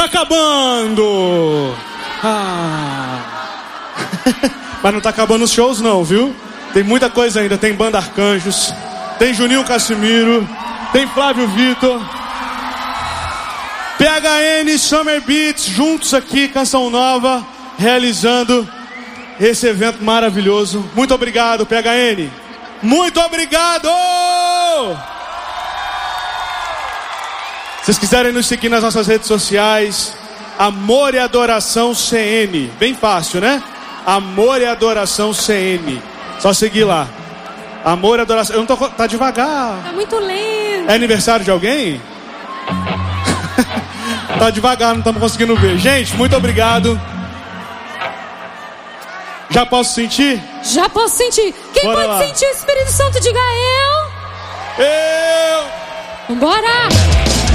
acabando. Mas não tá acabando os shows não, viu? Tem muita coisa ainda. Tem Banda Arcanjos, tem Juninho Casimiro, tem Flávio Vitor, PHN, Summer Beats, juntos aqui, Canção Nova, realizando esse evento maravilhoso. Muito obrigado, PHN. Muito obrigado! Se vocês quiserem nos seguir nas nossas redes sociais, Amor e Adoração CN. Bem fácil, né? Amor e Adoração CN. Só seguir lá. Amor e Adoração. Eu não tô... Tá devagar. Tá muito lento. É aniversário de alguém? Tá devagar, não estamos conseguindo ver. Gente, muito obrigado. Já posso sentir? Já posso sentir. Quem Bora pode lá. sentir o Espírito Santo, diga eu. Eu! Vambora!